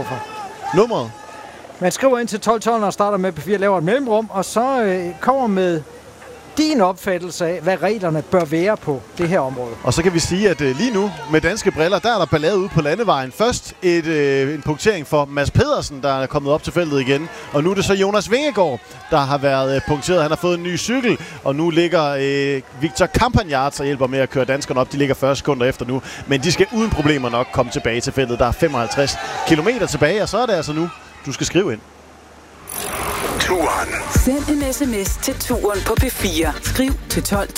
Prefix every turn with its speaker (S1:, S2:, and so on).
S1: Christoffer?
S2: Nummeret?
S1: Man skriver ind til 1212 og starter med P4, laver et mellemrum, og så kommer med din opfattelse af, hvad reglerne bør være på det her område.
S2: Og så kan vi sige, at lige nu med danske briller, der er der ballade ude på landevejen. Først en punktering for Mads Pedersen, der er kommet op til feltet igen. Og nu er det så Jonas Vingegaard, der har været punkteret. Han har fået en ny cykel, og nu ligger Victor Campagnard og hjælper med at køre danskerne op. De ligger 40 sekunder efter nu, men de skal uden problemer nok komme tilbage til feltet. Der er 55 kilometer tilbage, og så er det altså nu, du skal skrive ind.
S3: Turen. Send en sms til Turen på P4. Skriv til 12